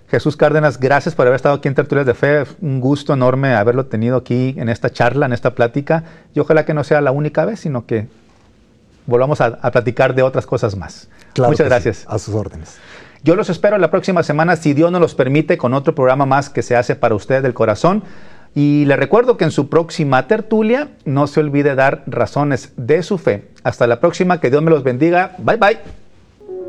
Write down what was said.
Jesús Cárdenas, gracias por haber estado aquí en Tertulias de Fe. Es un gusto enorme haberlo tenido aquí en esta charla, en esta plática. Y ojalá que no sea la única vez, sino que volvamos a platicar de otras cosas más. Claro. Muchas gracias. Sí, a sus órdenes. Yo los espero la próxima semana, si Dios nos los permite, con otro programa más que se hace para ustedes del corazón. Y les recuerdo que en su próxima tertulia no se olvide dar razones de su fe. Hasta la próxima, que Dios me los bendiga. Bye, bye.